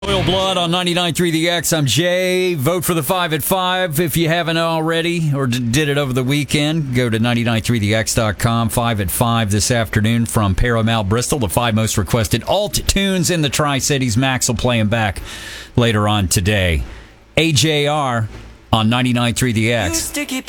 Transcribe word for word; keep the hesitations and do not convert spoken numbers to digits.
Royal Blood on ninety-nine point three The X. I'm Jay. Vote for the five at five if you haven't already or d- did it over the weekend. Go to ninety-nine point three the x dot com. five at five this afternoon from Paramount Bristol. The five most requested alt tunes in the Tri-Cities. Max will play them back later on today. A J R on ninety-nine point three The X.